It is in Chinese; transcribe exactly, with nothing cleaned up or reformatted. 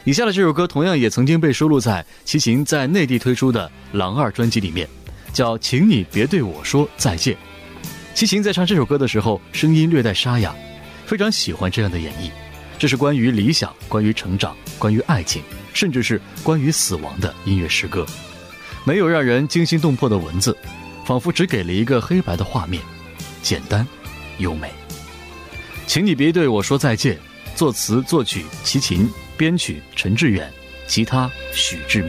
以下的这首歌同样也曾经被收录在齐秦在内地推出的《狼二》专辑里面，叫《请你别对我说再见》。齐秦在唱这首歌的时候，声音略带沙哑，非常喜欢这样的演绎。这是关于理想、关于成长、关于爱情，甚至是关于死亡的音乐诗歌。没有让人惊心动魄的文字，仿佛只给了一个黑白的画面，简单优美。请你别对我说再见，作词作曲齐秦，编曲陈志远，吉他许志明。